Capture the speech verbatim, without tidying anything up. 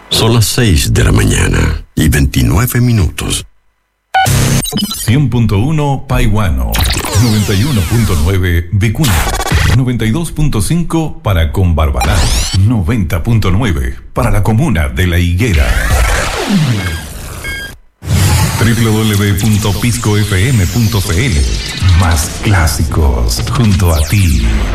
Son las seis de la mañana y veintinueve minutos. cien punto uno Paiwano, noventa y uno punto nueve Vicuña, noventa y dos punto cinco para Combarbalá, noventa punto nueve para la comuna de La Higuera. doble u doble u doble u punto pisco f m punto c l. Más clásicos junto a ti.